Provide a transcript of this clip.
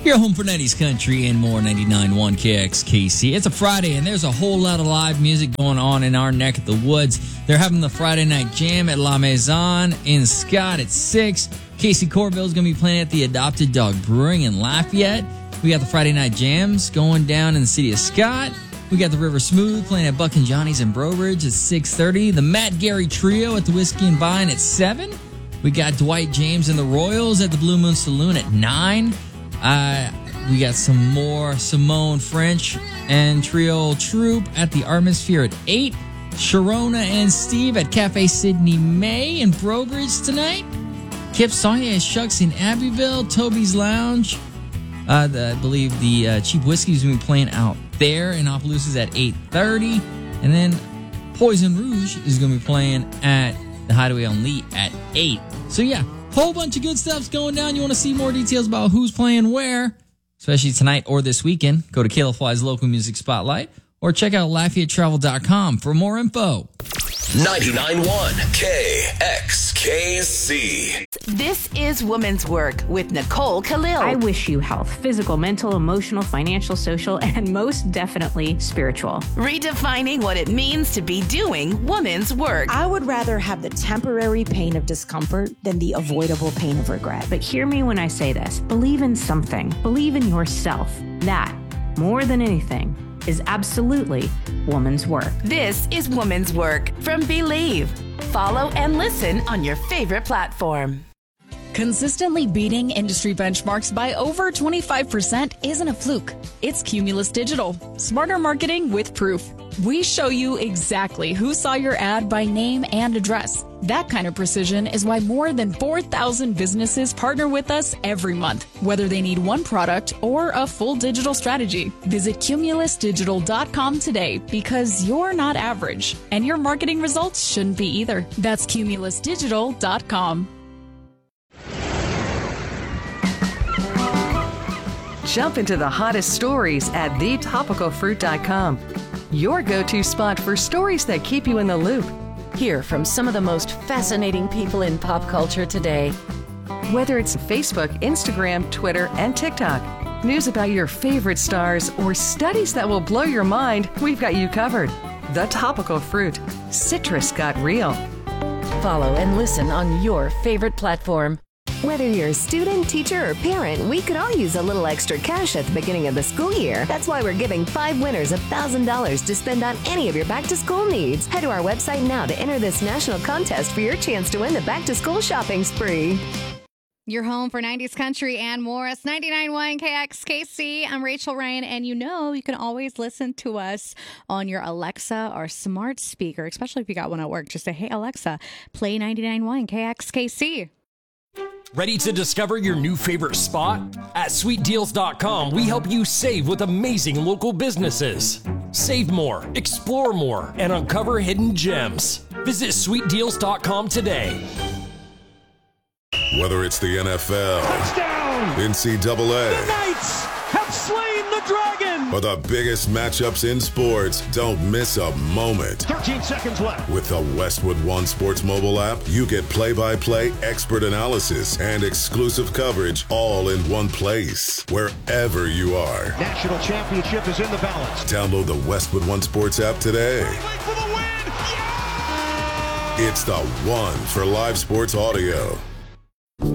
You're home for 90s country and more. 99.1 KXKC. It's a Friday and there's a whole lot of live music going on in our neck of the woods. They're having the Friday night jam at La Maison in Scott at 6. Casey Corville's going to be playing at the Adopted Dog Brewing in Lafayette. We got the Friday night jams going down in the city of Scott. We got the River Smooth playing at Buck and Johnny's in Breaux Bridge at 6:30. The Matt Gary Trio at the Whiskey and Vine at 7. We got Dwight James and the Royals at the Blue Moon Saloon at 9. We got some more Simone French and Trio Troupe at the Armosphere at 8. Sharona and Steve at Cafe Sydney May in Breaux Bridge tonight. Kip Sonia and Shucks in Abbeville. Toby's Lounge. I believe the Cheap Whiskey is going to be playing out there in Opelousas at 8:30. And then Poison Rouge is going to be playing at the Hideaway on Lee at 8. So yeah, whole bunch of good stuff's going down. You want to see more details about who's playing where, especially tonight or this weekend, go to Kayla Fly's Local Music Spotlight or check out LafayetteTravel.com for more info. 99.1 KXKC. This is Woman's Work with Nicole Khalil. I wish you health, physical, mental, emotional, financial, social, and most definitely spiritual. Redefining what it means to be doing woman's work. I would rather have the temporary pain of discomfort than the avoidable pain of regret. But hear me when I say this. Believe in something. Believe in yourself. That, more than anything, is absolutely woman's work. This is Woman's Work from Believe. Follow and listen on your favorite platform. Consistently beating industry benchmarks by over 25% isn't a fluke. It's Cumulus Digital. Smarter marketing with proof. We show you exactly who saw your ad by name and address. That kind of precision is why more than 4,000 businesses partner with us every month, whether they need one product or a full digital strategy. Visit cumulusdigital.com today because you're not average, and your marketing results shouldn't be either. That's cumulusdigital.com. Jump into the hottest stories at thetopicalfruit.com. Your go-to spot for stories that keep you in the loop. Hear from some of the most fascinating people in pop culture today. Whether it's Facebook, Instagram, Twitter, and TikTok, news about your favorite stars, or studies that will blow your mind, we've got you covered. The Topical Fruit. Citrus got real. Follow and listen on your favorite platform. Whether you're a student, teacher, or parent, we could all use a little extra cash at the beginning of the school year. That's why we're giving 5 winners $1,000 to spend on any of your back-to-school needs. Head to our website now to enter this national contest for your chance to win the back-to-school shopping spree. You're home for 90s country and more. It's 99.1 KXKC. I'm Rachel Ryan, and you can always listen to us on your Alexa or smart speaker, especially if you got one at work. Just say, hey, Alexa, play 99.1 KXKC. Ready to discover your new favorite spot? At sweetdeals.com, we help you save with amazing local businesses. Save more, explore more, and uncover hidden gems. Visit sweetdeals.com today. Whether it's the NFL, touchdown, NCAA, the Knights have slain the dragon, or the biggest matchups in sports, don't miss a moment. 13 seconds left. With the Westwood One Sports mobile app, you get play-by-play, expert analysis, and exclusive coverage all in one place, wherever you are. National championship is in the balance. Download the Westwood One Sports app today. For the win. Yeah! It's the one for live sports audio.